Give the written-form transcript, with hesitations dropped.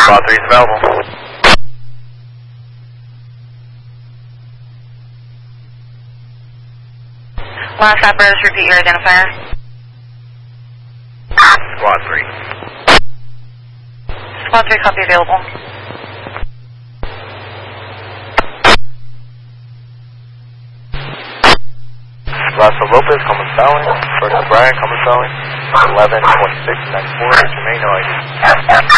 Squad 3 is available. Last apparatus, repeat your identifier. Squad 3. Squad 3, copy available. Lasso Lopez, Common Stalin. First O'Brien, Common Stalin. 11-26-94, Jermaine, no ID.